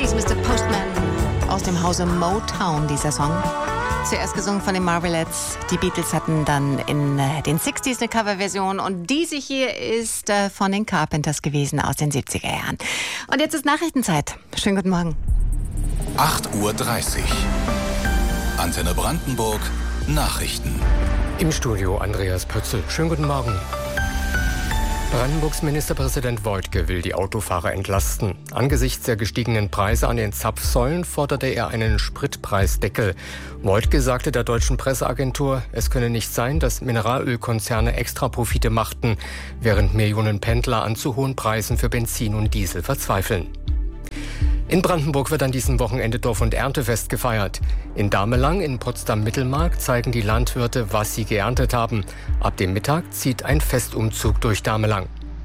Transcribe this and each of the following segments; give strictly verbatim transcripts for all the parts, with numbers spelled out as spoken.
Please Mister Postman aus dem Hause Motown, dieser Song. Zuerst gesungen von den Marvelettes. Die Beatles hatten dann in äh, den sechziger eine Coverversion und diese hier ist äh, von den Carpenters gewesen aus den siebziger Jahren. Und jetzt ist Nachrichtenzeit. Schönen guten Morgen. acht Uhr dreißig. Antenne Brandenburg. Nachrichten. Im Studio Andreas Pötzl. Schönen guten Morgen. Brandenburgs Ministerpräsident Woidke will die Autofahrer entlasten. Angesichts der gestiegenen Preise an den Zapfsäulen forderte er einen Spritpreisdeckel. Woidke sagte der deutschen Presseagentur, es könne nicht sein, dass Mineralölkonzerne Extraprofite machten, während Millionen Pendler an zu hohen Preisen für Benzin und Diesel verzweifeln. In Brandenburg wird an diesem Wochenende Dorf- und Erntefest gefeiert. In Damelang in Potsdam-Mittelmark zeigen die Landwirte, was sie geerntet haben. Ab dem Mittag zieht ein Festumzug durch Damelang.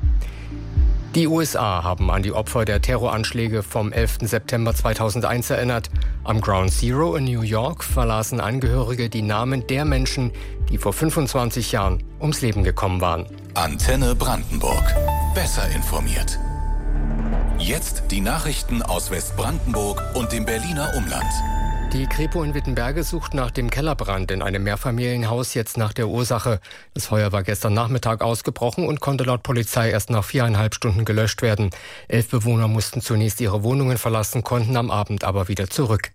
Die U S A haben an die Opfer der Terroranschläge vom elften September zweitausendeins erinnert. Am Ground Zero in New York verlasen Angehörige die Namen der Menschen, die vor fünfundzwanzig Jahren ums Leben gekommen waren. Antenne Brandenburg. Besser informiert. Jetzt die Nachrichten aus Westbrandenburg und dem Berliner Umland. Die Kripo in Wittenberge sucht nach dem Kellerbrand in einem Mehrfamilienhaus jetzt nach der Ursache. Das Feuer war gestern Nachmittag ausgebrochen und konnte laut Polizei erst nach viereinhalb Stunden gelöscht werden. Elf Bewohner mussten zunächst ihre Wohnungen verlassen, konnten am Abend aber wieder zurück.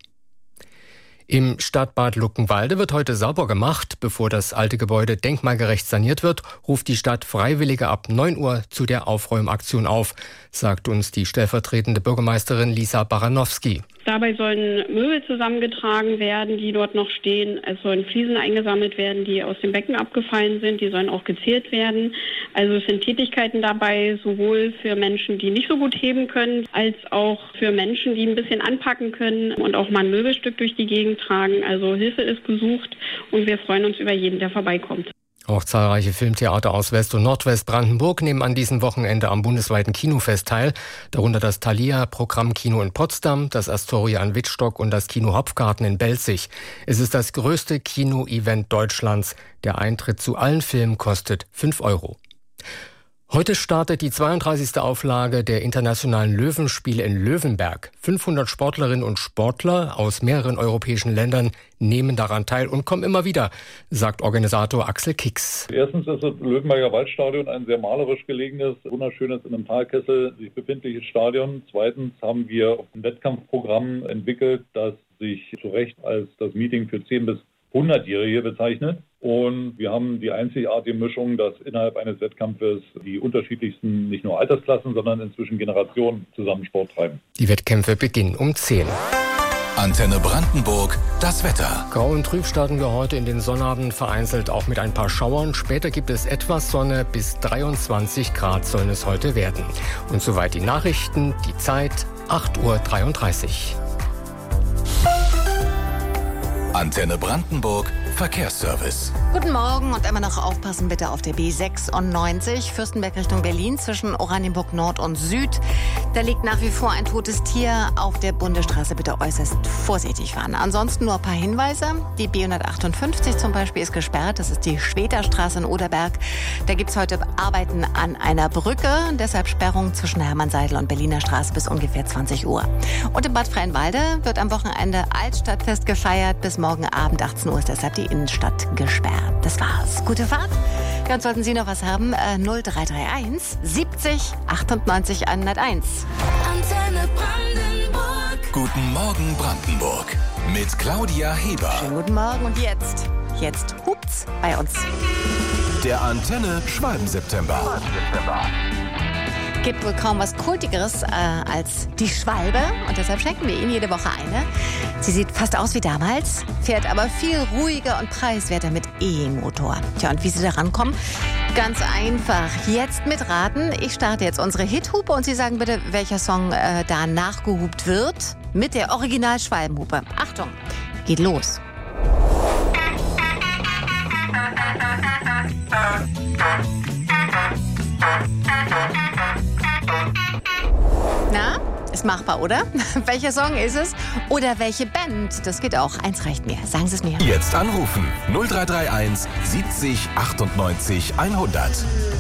Im Stadtbad Luckenwalde wird heute sauber gemacht. Bevor das alte Gebäude denkmalgerecht saniert wird, ruft die Stadt Freiwillige ab neun Uhr zu der Aufräumaktion auf, sagt uns die stellvertretende Bürgermeisterin Lisa Baranowski. Dabei sollen Möbel zusammengetragen werden, die dort noch stehen. Es sollen Fliesen eingesammelt werden, die aus dem Becken abgefallen sind. Die sollen auch gezählt werden. Also es sind Tätigkeiten dabei, sowohl für Menschen, die nicht so gut heben können, als auch für Menschen, die ein bisschen anpacken können und auch mal ein Möbelstück durch die Gegend tragen. Also Hilfe ist gesucht und wir freuen uns über jeden, der vorbeikommt. Auch zahlreiche Filmtheater aus West- und Nordwest-Brandenburg nehmen an diesem Wochenende am bundesweiten Kinofest teil, darunter das Thalia Programmkino in Potsdam, das Astoria in Wittstock und das Kino Hopfgarten in Belzig. Es ist das größte Kino-Event Deutschlands. Der Eintritt zu allen Filmen kostet fünf Euro. Heute startet die zweiunddreißigste Auflage der internationalen Löwenspiele in Löwenberg. fünfhundert Sportlerinnen und Sportler aus mehreren europäischen Ländern nehmen daran teil und kommen immer wieder, sagt Organisator Axel Kicks. Erstens ist das Löwenberger Waldstadion ein sehr malerisch gelegenes, wunderschönes, in einem Talkessel sich befindliches Stadion. Zweitens haben wir ein Wettkampfprogramm entwickelt, das sich zu Recht als das Meeting für zehn bis hundertjährige bezeichnet. Und wir haben die einzigartige Mischung, dass innerhalb eines Wettkampfes die unterschiedlichsten, nicht nur Altersklassen, sondern inzwischen Generationen zusammen Sport treiben. Die Wettkämpfe beginnen um zehn. Antenne Brandenburg, das Wetter. Grau und trüb starten wir heute in den Sonnabend, vereinzelt auch mit ein paar Schauern. Später gibt es etwas Sonne, bis dreiundzwanzig Grad sollen es heute werden. Und soweit die Nachrichten, die Zeit acht Uhr dreiunddreißig. Antenne Brandenburg, Verkehrsservice. Guten Morgen und immer noch aufpassen bitte auf der B sechsundneunzig, Fürstenberg Richtung Berlin zwischen Oranienburg Nord und Süd. Da liegt nach wie vor ein totes Tier auf der Bundesstraße. Bitte äußerst vorsichtig fahren. Ansonsten nur ein paar Hinweise. Die B hundertachtundfünfzig zum Beispiel ist gesperrt. Das ist die Schwederstraße in Oderberg. Da gibt es heute Arbeiten an einer Brücke. Deshalb Sperrung zwischen Hermannseidel und Berliner Straße bis ungefähr zwanzig Uhr. Und in Bad Freienwalde wird am Wochenende Altstadtfest gefeiert. Bis morgen Abend achtzehn Uhr ist deshalb die Innenstadt gesperrt. Das war's. Gute Fahrt. Ja, und sollten Sie noch was haben, äh, null drei drei eins siebzig achtundneunzig hunderteins. Antenne Brandenburg. Guten Morgen Brandenburg. Mit Claudia Heber. Schönen guten Morgen und jetzt, jetzt hupt's bei uns. Der Antenne Schwalben-September. Gibt wohl kaum was Kultigeres äh, als die Schwalbe und deshalb schenken wir Ihnen jede Woche eine. Sie sieht fast aus wie damals, fährt aber viel ruhiger und preiswerter mit E-Motor. Tja, und wie Sie da rankommen? Ganz einfach. Jetzt mitraten. Ich starte jetzt unsere Hithupe und Sie sagen bitte, welcher Song äh, da nachgehupt wird mit der Original-Schwalbenhupe. Achtung, geht los. Na, ist machbar, oder? Welcher Song ist es? Oder welche Band? Das geht auch. Eins reicht mir. Sagen Sie es mir. Jetzt anrufen. null drei drei eins siebzig achtundneunzig hundert.